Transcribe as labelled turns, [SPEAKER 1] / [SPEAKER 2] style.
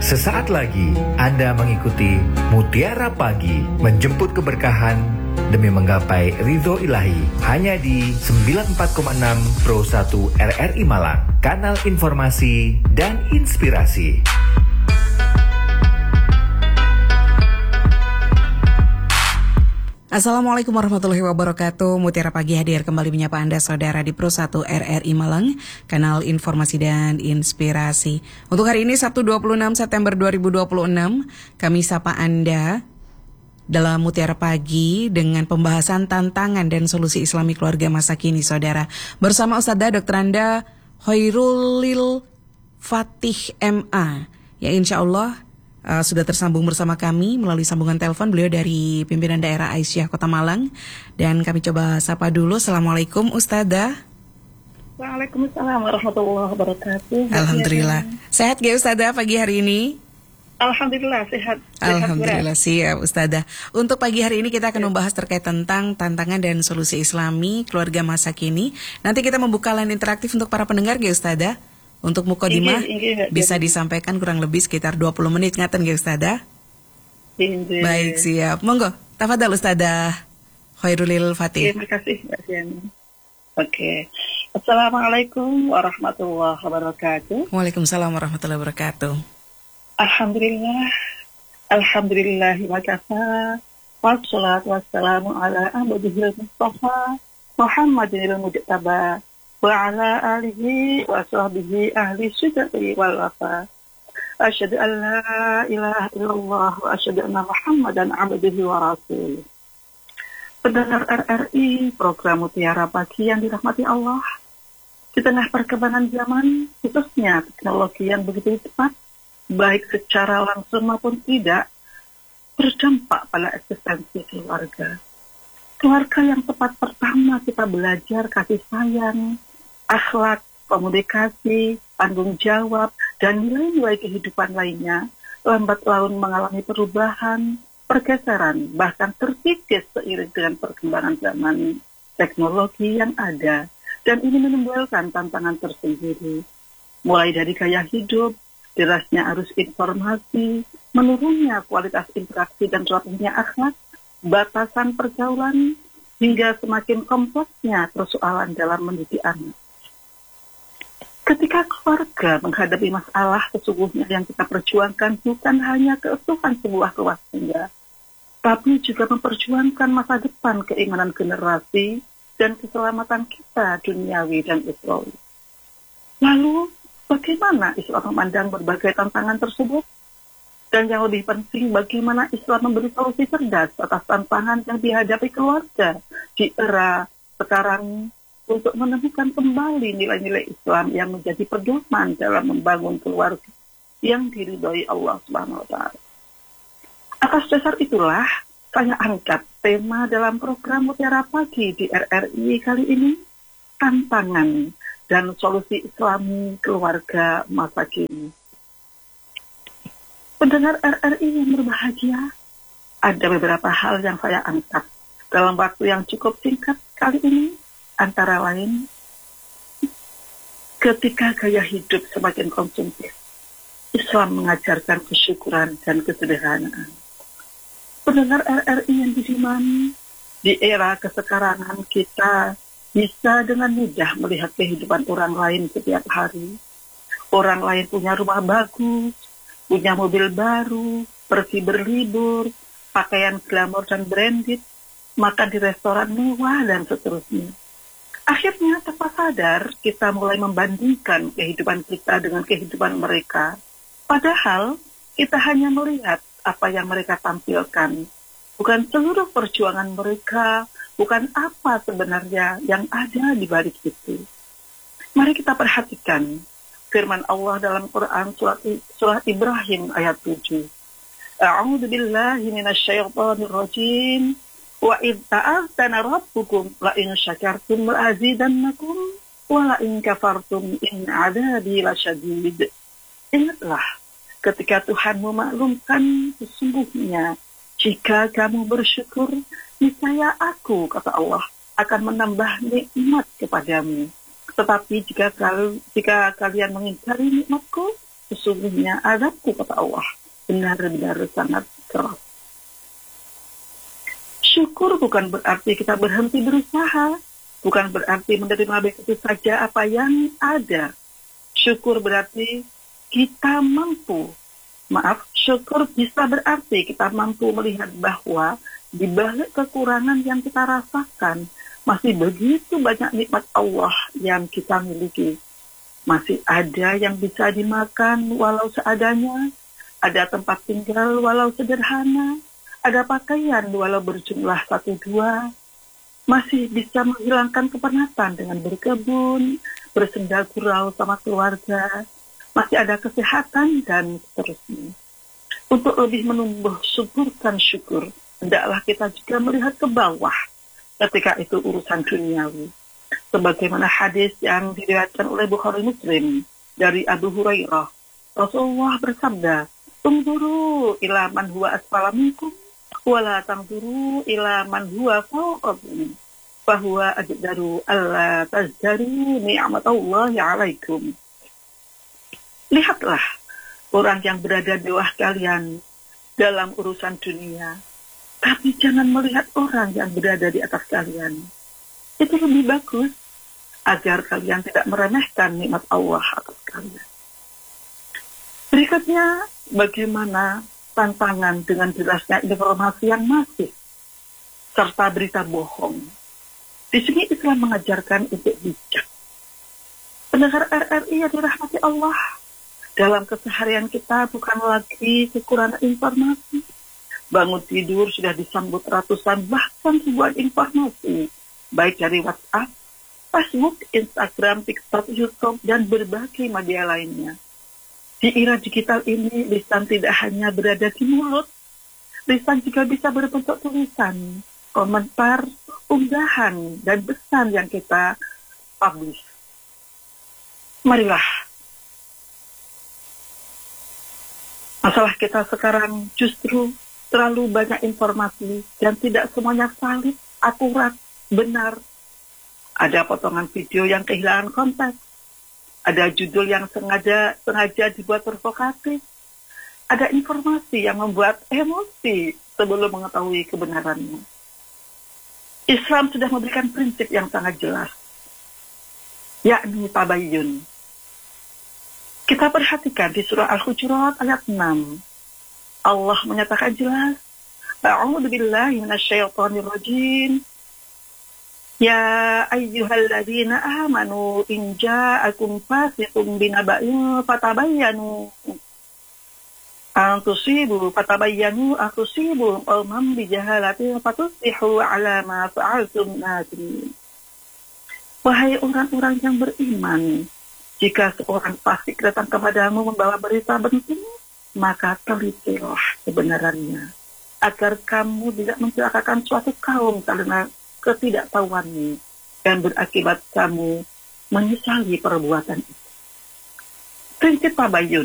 [SPEAKER 1] Sesaat lagi Anda mengikuti Mutiara Pagi, menjemput keberkahan demi menggapai ridho ilahi, hanya di 94,6 Pro 1 RRI Malang, kanal informasi dan inspirasi.
[SPEAKER 2] Assalamualaikum warahmatullahi wabarakatuh. Mutiara Pagi hadir kembali menyapa Anda saudara di Pro 1 RRI Malang, kanal informasi dan inspirasi. Untuk hari ini Sabtu 26 September 2026, kami sapa Anda dalam Mutiara Pagi dengan pembahasan tantangan dan solusi Islami keluarga masa kini, saudara. Bersama Ustadzah Dr. Anda Khairulil Fatih MA, ya insya Allah sudah tersambung bersama kami melalui sambungan telepon. Beliau dari pimpinan daerah Aisyah Kota Malang. Dan kami coba sapa dulu. Assalamualaikum Ustadzah.
[SPEAKER 3] Waalaikumsalam warahmatullahi wabarakatuh.
[SPEAKER 2] Alhamdulillah. Sehat gak Ustadzah pagi hari ini?
[SPEAKER 3] Alhamdulillah sehat.
[SPEAKER 2] Alhamdulillah siap Ustadzah. Untuk pagi hari ini kita akan membahas terkait tentang tantangan dan solusi Islami keluarga masa kini. Nanti kita membuka line interaktif untuk para pendengar gak Ustadzah? Untuk mukadimah bisa disampaikan kurang lebih sekitar 20 menit. Ngaten gak Ustadzah? Baik, siap. Monggo, tafadhal Ustadzah Khairulil Fatih.
[SPEAKER 3] Terima kasih Mbak Siani. Oke. Assalamualaikum warahmatullahi wabarakatuh.
[SPEAKER 2] Waalaikumsalam warahmatullahi wabarakatuh.
[SPEAKER 3] Alhamdulillah. Alhamdulillahi wa kafa. Wassalatu wassalamu ala abdihil mustafa Muhammadil mujtaba wa ala alihi wa sahbihi ahli syidqi wal wafa. Asyhadu an la ilaha illallah wa asyhadu anna Muhammadan abduhu wa rasuluh. Pendengar RRI, program Mutiara Pagi yang dirahmati Allah. Di tengah perkembangan zaman, khususnya teknologi yang begitu cepat, baik secara langsung maupun tidak, berdampak pada eksistensi keluarga. Keluarga yang tepat pertama kita belajar kasih sayang, akhlak, komunikasi, tanggung jawab, dan nilai-nilai kehidupan lainnya, lambat laun mengalami perubahan, pergeseran, bahkan terkikis seiring dengan perkembangan zaman teknologi yang ada, dan ini menimbulkan tantangan tersendiri. Mulai dari gaya hidup, derasnya arus informasi, menurunnya kualitas interaksi dan rapuhnya akhlak, batasan pergaulan, hingga semakin kompleksnya persoalan dalam mendidik anak. Ketika keluarga menghadapi masalah, sesungguhnya yang kita perjuangkan bukan hanya keutuhan sebuah keluarga, tapi juga memperjuangkan masa depan keimanan generasi dan keselamatan kita duniawi dan ukhrawi. Lalu, bagaimana Islam memandang berbagai tantangan tersebut? Dan yang lebih penting, bagaimana Islam memberi solusi cerdas atas tantangan yang dihadapi keluarga di era sekarang untuk menemukan kembali nilai-nilai Islam yang menjadi pedoman dalam membangun keluarga yang diridhoi Allah Subhanahu wa Ta'ala. Atas dasar itulah, saya angkat tema dalam program Mutiara Pagi di RRI kali ini, tantangan dan solusi Islami keluarga masa kini. Pendengar RRI yang berbahagia, ada beberapa hal yang saya angkat dalam waktu yang cukup singkat kali ini, antara lain, ketika gaya hidup semakin konsumtif, Islam mengajarkan kesyukuran dan kesederhanaan. Pendengar RRI yang budiman, di era kesekarangan kita bisa dengan mudah melihat kehidupan orang lain setiap hari. Orang lain punya rumah bagus, punya mobil baru, pergi berlibur, pakaian glamor dan branded, makan di restoran mewah, dan seterusnya. Akhirnya tanpa sadar kita mulai membandingkan kehidupan kita dengan kehidupan mereka. Padahal kita hanya melihat apa yang mereka tampilkan. Bukan seluruh perjuangan mereka, bukan apa sebenarnya yang ada di balik itu. Mari kita perhatikan firman Allah dalam Quran surat Ibrahim ayat 7. A'udzu billahi minasyaitonir rajim. Wa idh ta'adzana rabbukum la in syakartum la azidannakum wa la in kafartum in 'adzabi lasyadid. Ingatlah ketika Tuhan memaklumkan sesungguhnya jika kamu bersyukur, niscaya aku, kata Allah, akan menambah nikmat kepadamu. Tetapi jika kalian mengingkari nikmatku, sesungguhnya azabku, kata Allah, benar-benar sangat keras. Syukur bukan berarti kita berhenti berusaha, bukan berarti menerima begitu saja apa yang ada. Syukur berarti kita mampu. Syukur bisa berarti kita mampu melihat bahwa di balik kekurangan yang kita rasakan, masih begitu banyak nikmat Allah yang kita miliki. Masih ada yang bisa dimakan walau seadanya, ada tempat tinggal walau sederhana, ada pakaian walau berjumlah 1-2, masih bisa menghilangkan kepenatan dengan berkebun, bersenda gurau sama keluarga, masih ada kesehatan, dan seterusnya. Untuk lebih menumbuh syukurkan syukur, hendaklah kita juga melihat ke bawah ketika itu urusan duniawi. Sebagaimana hadis yang diriwayatkan oleh Bukhari Muslim dari Abu Hurairah, Rasulullah bersabda, "Unzuru ila man huwa asfala minkum wala tanzuru ila man huwa fawqakum fahuwa ajdaru alla tazdaru ni'matallahi 'alaikum." Lihatlah orang yang berada di bawah kalian dalam urusan dunia, tapi jangan melihat orang yang berada di atas kalian. Itu lebih bagus, agar kalian tidak meremehkan nikmat Allah atas kalian. Berikutnya, bagaimana tantangan dengan derasnya informasi yang masif, serta berita bohong. Di sini Islam mengajarkan untuk bijak. Pendengar RRI yang dirahmati Allah, dalam keseharian kita bukan lagi kekurangan informasi. Bangun tidur sudah disambut ratusan bahkan ribuan informasi, baik dari WhatsApp, Facebook, Instagram, TikTok, YouTube, dan berbagai media lainnya. Di era digital ini, lisan tidak hanya berada di mulut, lisan juga bisa berbentuk tulisan, komentar, unggahan, dan pesan yang kita publish. Marilah. Masalah kita sekarang justru terlalu banyak informasi dan tidak semuanya valid, akurat, benar. Ada potongan video yang kehilangan konteks. Ada judul yang sengaja dibuat provokatif. Ada informasi yang membuat emosi sebelum mengetahui kebenarannya. Islam sudah memberikan prinsip yang sangat jelas, yakni tabayyun. Kita perhatikan di surah Al-Hujurat ayat 6. Allah menyatakan jelas, A'udzu billahi minasyaitonir rajim. Ya ayyuhalladzina amanu in ja'akum fasiqun binaba'in fatabayyanu an tusibu qauman bijahalatin fatusbihu 'ala ma fa'altum nadimin. Wahai orang-orang yang beriman, jika seorang fasik datang kepadamu membawa berita penting, maka telitilah kebenarannya, agar kamu tidak mencelakakan suatu kaum karena ketidaktahuannya dan berakibat kamu menyesali perbuatan itu. Prinsip tabayyun